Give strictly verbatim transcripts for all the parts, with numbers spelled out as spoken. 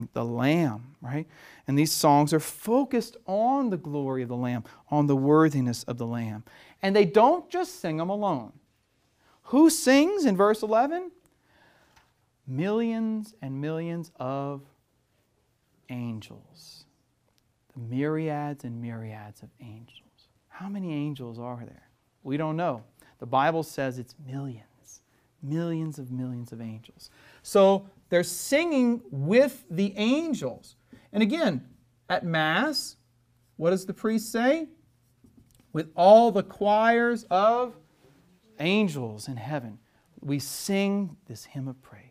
the Lamb, right? And these songs are focused on the glory of the Lamb, on the worthiness of the Lamb. And they don't just sing them alone. Who sings in verse eleven? Millions and millions of angels. The myriads and myriads of angels. How many angels are there? We don't know. The Bible says it's millions. Millions of millions of angels. So they're singing with the angels. And again, at Mass, what does the priest say? With all the choirs of angels in heaven, we sing this hymn of praise.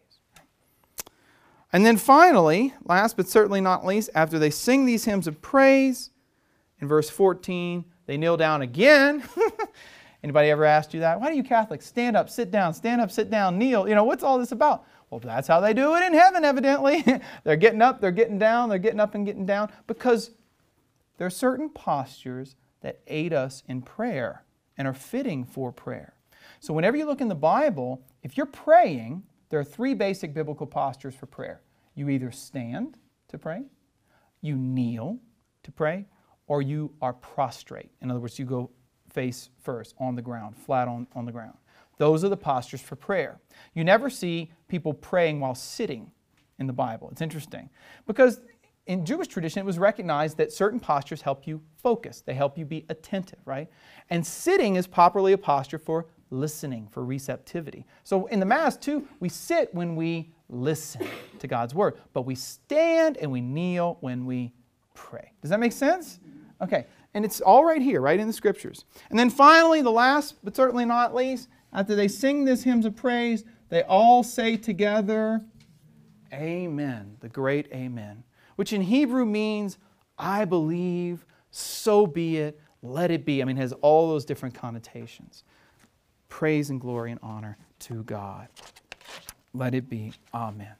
And then finally, last but certainly not least, after they sing these hymns of praise, in verse fourteen, they kneel down again. Anybody ever asked you that? Why do you Catholics stand up, sit down, stand up, sit down, kneel? You know, what's all this about? Well, that's how they do it in heaven, evidently. They're getting up, they're getting down, they're getting up and getting down, because there are certain postures that aid us in prayer and are fitting for prayer. So whenever you look in the Bible, if you're praying, there are three basic biblical postures for prayer. You either stand to pray, you kneel to pray, or you are prostrate. In other words, you go face first on the ground, flat on, on the ground. Those are the postures for prayer. You never see people praying while sitting in the Bible. It's interesting because in Jewish tradition it was recognized that certain postures help you focus. They help you be attentive, right? And sitting is properly a posture for listening, for receptivity. So in the Mass too, we sit when we listen to God's Word, but we stand and we kneel when we pray. Does that make sense? Okay. And it's all right here, right in the Scriptures. And then finally, the last, but certainly not least, after they sing these hymns of praise, they all say together, Amen, the great Amen, which in Hebrew means, I believe, so be it, let it be. I mean, it has all those different connotations. Praise and glory and honor to God. Let it be. Amen.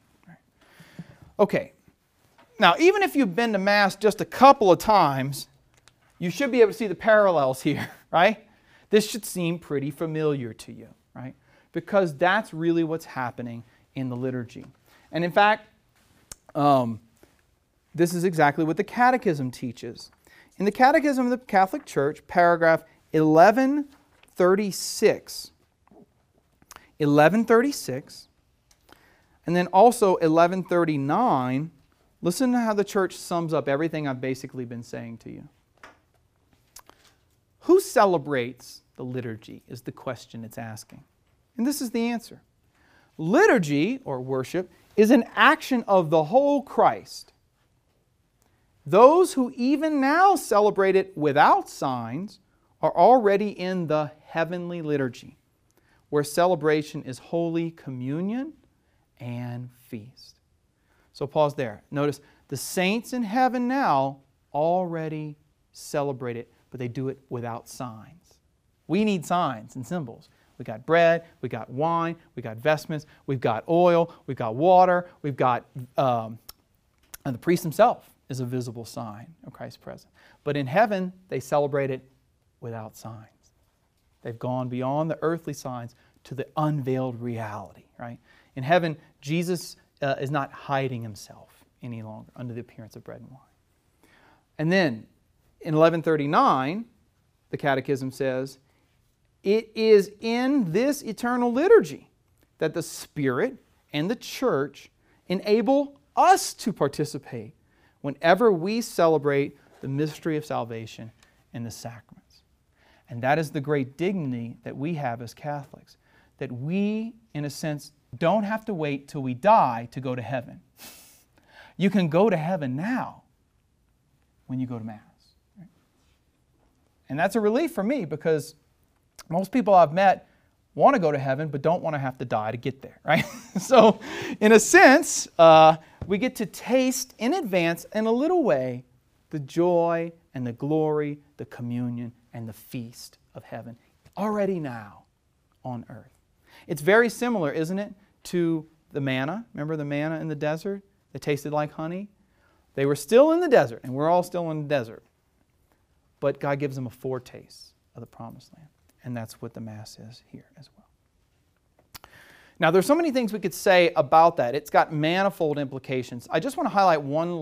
Okay. Now, even if you've been to Mass just a couple of times, you should be able to see the parallels here, right? This should seem pretty familiar to you, right? Because that's really what's happening in the liturgy. And in fact, um, this is exactly what the Catechism teaches. In the Catechism of the Catholic Church, paragraph eleven thirty-six, eleven thirty-six, and then also eleven thirty-nine, listen to how the Church sums up everything I've basically been saying to you. Who celebrates the liturgy is the question it's asking. And this is the answer. Liturgy, or worship, is an action of the whole Christ. Those who even now celebrate it without signs are already in the heavenly liturgy, where celebration is Holy Communion and feast. So pause there. Notice the saints in heaven now already celebrate it, but they do it without signs. We need signs and symbols. We got bread, we got wine, we got vestments, we've got oil, we've got water, we've got, um, and the priest himself is a visible sign of Christ's presence. But in heaven, they celebrate it without signs. They've gone beyond the earthly signs to the unveiled reality, right? In heaven, Jesus uh, is not hiding himself any longer under the appearance of bread and wine. And then, in eleven thirty-nine, the Catechism says, it is in this eternal liturgy that the Spirit and the Church enable us to participate whenever we celebrate the mystery of salvation and the sacraments. And that is the great dignity that we have as Catholics, that we, in a sense, don't have to wait till we die to go to heaven. You can go to heaven now when you go to Mass. And that's a relief for me, because most people I've met want to go to heaven but don't want to have to die to get there, right? So in a sense, uh, we get to taste in advance, in a little way, the joy and the glory, the communion and the feast of heaven already now on earth. It's very similar, isn't it, to the manna. Remember the manna in the desert that tasted like honey? They were still in the desert, and we're all still in the desert. But God gives them a foretaste of the promised land. And that's what the Mass is here as well. Now, there's so many things we could say about that. It's got manifold implications. I just want to highlight one